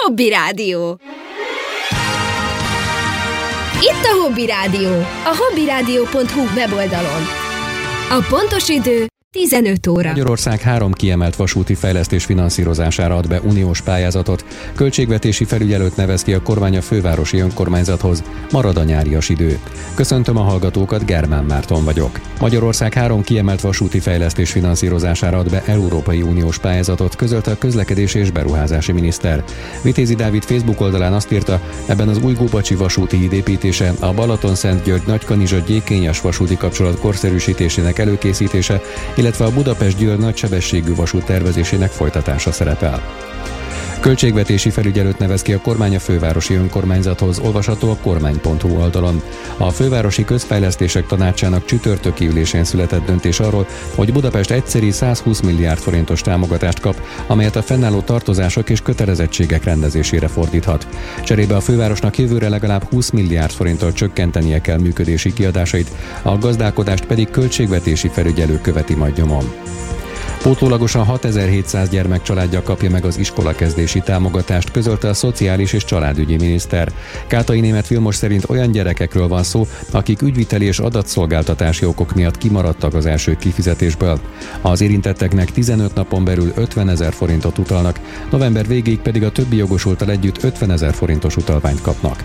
Hobby Rádió. Itt a Hobby Rádió, a hobbyradio.hu weboldalon. A pontos idő 15 óra. Magyarország 3 kiemelt vasúti fejlesztés finanszírozására ad be uniós pályázatot. Költségvetési felügyelőt nevez ki a kormány a fővárosi önkormányzathoz. Marad a nyárias idő. Köszöntöm a hallgatókat, Germán Márton vagyok. Magyarország 3 kiemelt vasúti fejlesztés finanszírozására ad be Európai Uniós pályázatot, közölte a közlekedési és beruházási miniszter. Vitézi Dávid Facebook oldalán azt írta, ebben az Újgóbacsi vasúti híd építése, a Balatonszentgyörgy-Nagykanizsa-Gyékényes vasúti kapcsolat korszerűsítésének előkészítése, illetve a Budapest-Győr nagysebességű vasút tervezésének folytatása szerepel. Költségvetési felügyelőt nevez ki a kormány a fővárosi önkormányzathoz, olvasható a kormány.hu oldalon. A fővárosi közfejlesztések tanácsának csütörtöki ülésén született döntés arról, hogy Budapest egyszeri 120 milliárd forintos támogatást kap, amelyet a fennálló tartozások és kötelezettségek rendezésére fordíthat. Cserébe a fővárosnak jövőre legalább 20 milliárd forinttal csökkentenie kell működési kiadásait, a gazdálkodást pedig költségvetési felügyelő követi majd nyomon. Pótlélagosan 6700 gyermek családja kapja meg az iskolakezdési támogatást, közölte a szociális és családügyi miniszter. Kátai Németh Vilmos szerint olyan gyerekekről van szó, akik ügyviteli és adatszolgáltatási okok miatt kimaradtak az első kifizetésből. Az érintetteknek 15 napon belül 50 000 forintot utalnak, november végéig pedig a többi jogosulttal együtt 50 000 forintos utalványt kapnak.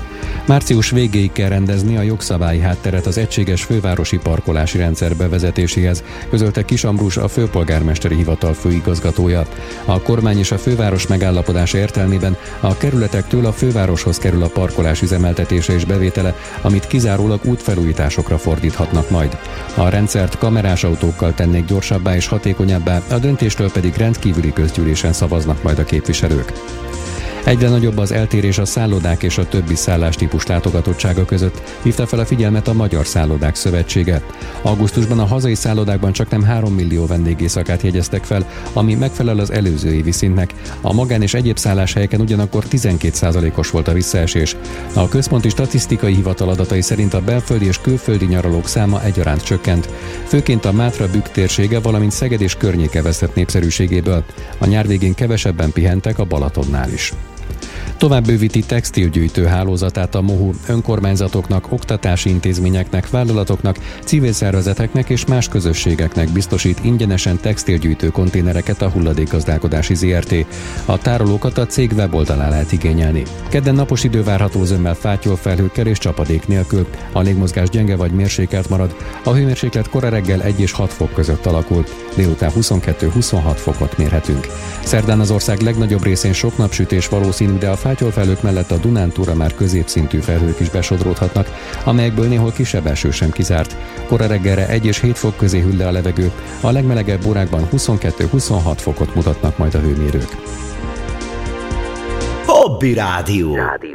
Március végéig kell rendezni a jogszabályi hátteret az egységes fővárosi parkolási rendszer bevezetéséhez, közölte Kis Ambrus, a főpolgármesteri hivatal főigazgatója. A kormány és a főváros megállapodása értelmében a kerületektől a fővároshoz kerül a parkolás üzemeltetése és bevétele, amit kizárólag útfelújításokra fordíthatnak majd. A rendszert kamerás autókkal tennék gyorsabbá és hatékonyabbá, a döntéstől pedig rendkívüli közgyűlésen szavaznak majd a képviselők. Egyre nagyobb az eltérés a szállodák és a többi szállástípus látogatottsága között, hívta fel a figyelmet a Magyar Szállodák Szövetsége. Augusztusban a hazai szállodákban csaknem 3 millió vendégészakát jegyeztek fel, ami megfelel az előző évi szintnek. A magán és egyéb szálláshelyeken ugyanakkor 12%-os volt a visszaesés. A Központi Statisztikai Hivatal adatai szerint a belföldi és külföldi nyaralók száma egyaránt csökkent. Főként a Mátra-Bükk térsége, valamint Szeged és környéke vesztett népszerűségéből. A nyár végén kevesebben pihentek a Balatonnál is. Tovább bővíti textilgyűjtő hálózatát a MOHU, önkormányzatoknak, oktatási intézményeknek, vállalatoknak, civil szervezeteknek és más közösségeknek biztosít ingyenesen textilgyűjtő konténereket a Hulladékgazdálkodási Zrt. A tárolókat a cég weboldalán lehet igényelni. Kedden napos idő várható, zömmel fátyol, felhőkkel és csapadék nélkül. A légmozgás gyenge vagy mérsékelt marad. A hőmérséklet kora reggel 1 és 6 fok között alakul. Délután 22-26 fokot mérhetünk. Szerdán az ország legnagyobb részén sok napsütés valószínű, de a fátyolfelhők mellett a Dunántúra már középszintű felhők is besodródhatnak, amelyekből néhol kisebb eső sem kizárt. Kora reggelre 1 és 7 fok közé hűl le a levegő, a legmelegebb órákban 22-26 fokot mutatnak majd a hőmérők. Hobby Rádió.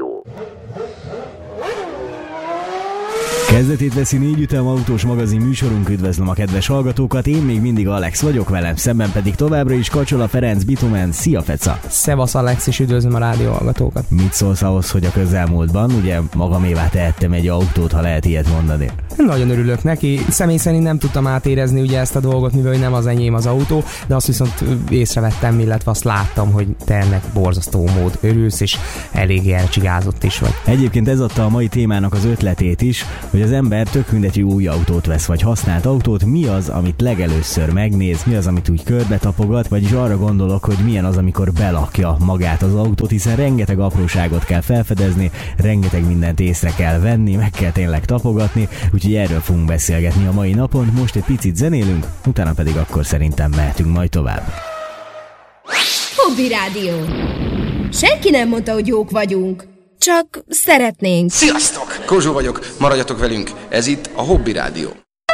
Kezdetét veszi 4 ütem autós magazin műsorunk, üdvözlöm a kedves hallgatókat, én még mindig Alex vagyok, velem szemben pedig továbbra is Kacsola Ferenc Bitumen. Szia Feca! Szevasz Alex, és üdvözlöm a rádió hallgatókat! Mit szólsz ahhoz, hogy a közelmúltban ugye magamévá tehettem egy autót, ha lehet ilyet mondani? Nagyon örülök neki, személy szerint nem tudtam átérezni ugye ezt a dolgot, mivel nem az enyém az autó, de azt viszont észrevettem, illetve azt láttam, hogy te ennek borzasztó mód örülsz, és eléggé elcsigázott is vagy. Egyébként ez adta a mai témának az ötletét is, hogy az ember tök mindegy, új autót vesz, vagy használt autót, mi az, amit legelőször megnéz, mi az, amit úgy körbe tapogat, vagyis arra gondolok, hogy milyen az, amikor belakja magát az autót, hiszen rengeteg apróságot kell felfedezni, rengeteg mindent észre kell venni, meg kell tényleg tapogatni, úgyhogy erről fogunk beszélgetni a mai napon. Most egy picit zenélünk, utána pedig akkor szerintem mehetünk majd tovább. Hobby Rádió. Senki nem mondta, hogy jók vagyunk. Csak szeretnénk. Sziasztok! Kozsó vagyok, maradjatok velünk. Ez itt a Hobby Rádió.